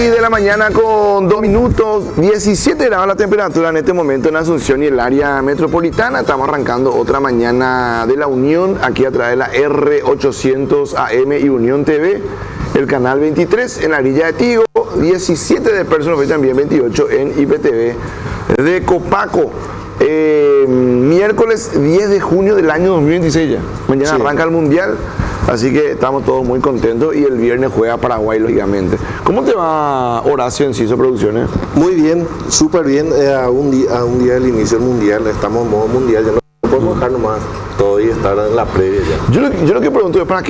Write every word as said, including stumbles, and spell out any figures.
De la mañana con dos minutos, diecisiete grados la temperatura en este momento en Asunción y el área metropolitana. Estamos arrancando otra mañana de la Unión aquí a través de la R ochocientos A M y Unión T V, el canal veintitrés en la Villa de Tigo, diecisiete de personas y también veintiocho en I P T V de Copaco. Eh, miércoles diez de junio del año dos mil veintiséis ya. Mañana sí. Arranca el Mundial. Así que estamos todos muy contentos y el viernes juega Paraguay, lógicamente. ¿Cómo te va Horacio Enciso Producciones? Muy bien, súper bien. Eh, a, un día, a un día del inicio del Mundial, estamos en modo Mundial, ya no podemos dejar nomás todo y estar en la previa ya. Yo lo, yo lo que pregunto es, ¿para qué